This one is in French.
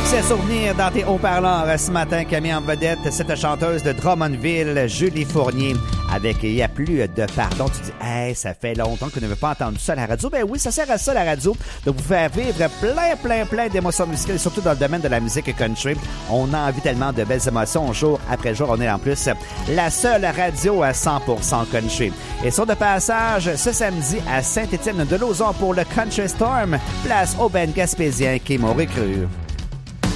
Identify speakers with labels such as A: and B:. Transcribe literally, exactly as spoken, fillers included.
A: C'est souvenir dans tes haut-parleurs ce matin, Camille en vedette, cette chanteuse de Drummondville, Julie Fournier, avec Il y a plus de pardon. Tu dis, hey, ça fait longtemps qu'on n'avait pas entendu ça à la radio. Ben oui, ça sert à ça, la radio, de vous faire vivre plein, plein, plein d'émotions musicales, et surtout dans le domaine de la musique country. On a envie tellement de belles émotions jour après jour. On est en plus la seule radio à cent pour cent country. Et sur de passage, ce samedi à Saint-Étienne de Lauzon pour le Country Storm, place au Ben Gaspésien qui m'aurait cru.